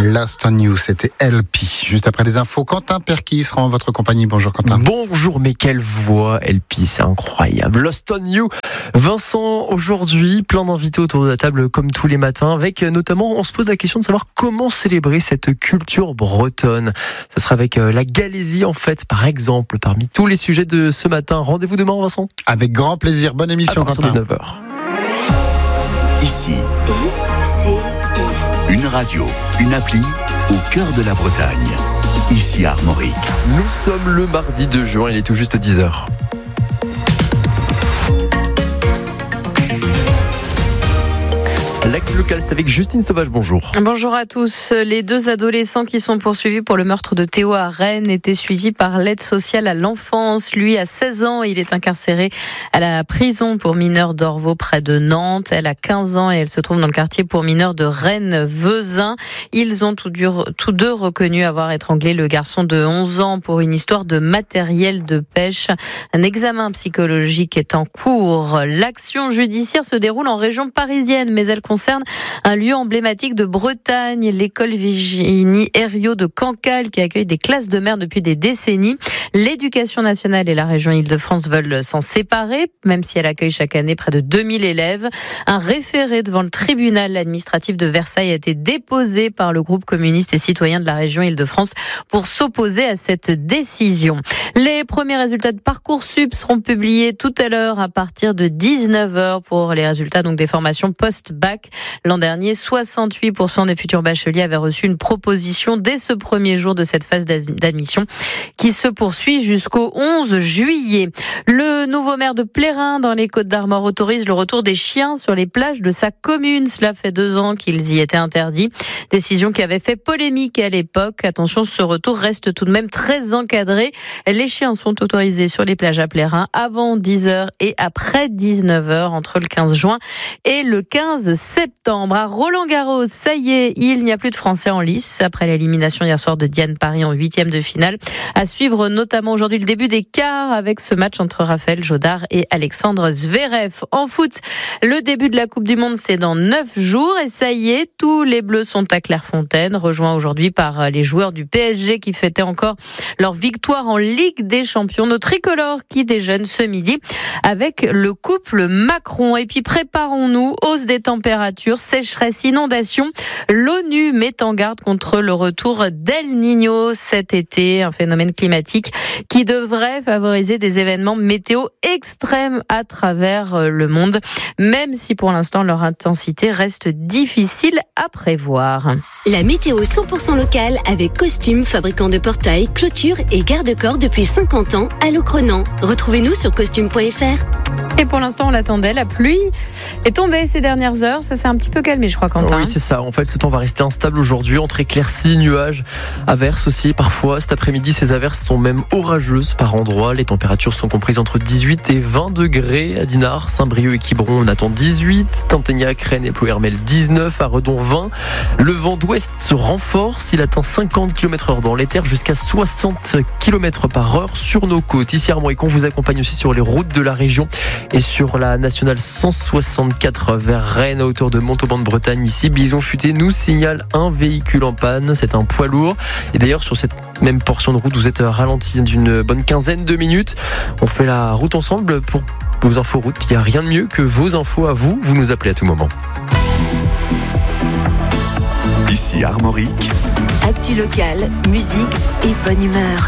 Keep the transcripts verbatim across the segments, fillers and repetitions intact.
Lost on You, c'était L P. Juste après les infos, Quentin Perquis sera en votre compagnie. Bonjour Quentin. Bonjour, mais quelle voix L P, c'est incroyable. Lost on You. Vincent, aujourd'hui, plein d'invités autour de la table comme tous les matins, avec notamment, on se pose la question de savoir comment célébrer cette culture bretonne. Ça sera avec la Galésie en fait, par exemple, parmi tous les sujets de ce matin. Rendez-vous demain, Vincent. Avec grand plaisir. Bonne émission, à partir Quentin. de neuf heures. Ici, I C I. Une radio, une appli au cœur de la Bretagne. Ici Armorique. Nous sommes le mardi deux juin, il est tout juste dix heures. L'actu locale, c'est avec Justine Sauvage, bonjour. Bonjour à tous. Les deux adolescents qui sont poursuivis pour le meurtre de Théo à Rennes étaient suivis par l'aide sociale à l'enfance. Lui a seize ans, il est incarcéré à la prison pour mineurs d'Orvaux près de Nantes. Elle a quinze ans et elle se trouve dans le quartier pour mineurs de Rennes-Vezin. Ils ont tous deux reconnu avoir étranglé le garçon de onze ans pour une histoire de matériel de pêche. Un examen psychologique est en cours. L'action judiciaire se déroule en région parisienne, mais elle concerne un lieu emblématique de Bretagne, l'école Virginie Herriot de Cancale, qui accueille des classes de mer depuis des décennies. L'éducation nationale et la région Île-de-France veulent s'en séparer, même si elle accueille chaque année près de deux mille élèves. Un référé devant le tribunal administratif de Versailles a été déposé par le groupe communiste et citoyen de la région Île-de-France pour s'opposer à cette décision. Les premiers résultats de Parcoursup seront publiés tout à l'heure à partir de dix-neuf heures pour les résultats donc des formations post-bac. L'an dernier, soixante-huit pour cent des futurs bacheliers avaient reçu une proposition dès ce premier jour de cette phase d'admission qui se poursuit jusqu'au onze juillet. Le nouveau maire de Plérin dans les Côtes-d'Armor autorise le retour des chiens sur les plages de sa commune. Cela fait deux ans qu'ils y étaient interdits. Décision qui avait fait polémique à l'époque. Attention, ce retour reste tout de même très encadré. Les chiens sont autorisés sur les plages à Plérin avant dix heures et après dix-neuf heures entre le quinze juin et le quinze septembre. À Roland-Garros, ça y est, il n'y a plus de Français en lice après l'élimination hier soir de Diane Paris en huitième de finale. À suivre notamment aujourd'hui le début des quarts avec ce match entre Raphaël Jodard et Alexandre Zverev. En foot, le début de la Coupe du Monde, c'est dans neuf jours et ça y est, tous les Bleus sont à Clairefontaine, rejoints aujourd'hui par les joueurs du P S G qui fêtaient encore leur victoire en Ligue des Champions. Nos tricolores qui déjeunent ce midi avec le couple Macron. Et puis préparons-nous, hausse des températures, sécheresse, inondation. L'ONU met en garde contre le retour d'El Niño cet été, un phénomène climatique qui devrait favoriser des événements météo extrêmes à travers le monde, même si pour l'instant leur intensité reste difficile à prévoir. La météo cent pour cent locale avec Costume, fabricant de portails, clôtures et garde-corps depuis cinquante ans à Locronan. Retrouvez-nous sur costume point f r. Et pour l'instant, on l'attendait. La pluie est tombée ces dernières heures. Ça s'est un petit peu calmé, je crois, Quentin. Oui, c'est ça. En fait, le temps va rester instable aujourd'hui, entre éclaircies, nuages, averses aussi parfois. Cet après-midi, ces averses sont même orageuses par endroits. Les températures sont comprises entre dix-huit et vingt degrés. À Dinard, Saint-Brieuc et Quiberon, on attend dix-huit. Tinténiac, Rennes et Plouermel, dix-neuf. À Redon, vingt. Le vent d'ouest se renforce. Il atteint cinquante kilomètres heure dans les terres jusqu'à soixante kilomètres par heure sur nos côtes. Ici, Armorique, on vous accompagne aussi sur les routes de la région et sur la nationale cent soixante-quatre vers Rennes à hauteur de Montauban de Bretagne. Ici, Bison Futé nous signale un véhicule en panne. C'est un poids lourd. Et d'ailleurs, sur cette même portion de route, vous êtes ralenti d'une bonne quinzaine de minutes. On fait la route ensemble pour vos infos routes. Il n'y a rien de mieux que vos infos à vous. Vous nous appelez à tout moment. Ici Armorique. Actu locale, musique et bonne humeur.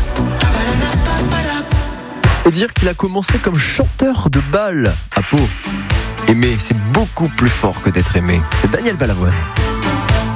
Et dire qu'il a commencé comme chanteur de bal à Pau. Aimer, c'est beaucoup plus fort que d'être aimé. C'est Daniel Balavoine.